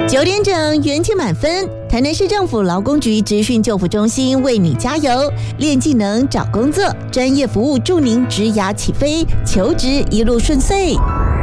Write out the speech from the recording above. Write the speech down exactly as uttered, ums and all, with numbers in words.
九点整，元气满分。台南市政府劳工局职训就服中心为你加油，练技能找工作，专业服务助您职涯起飞，求职一路顺遂。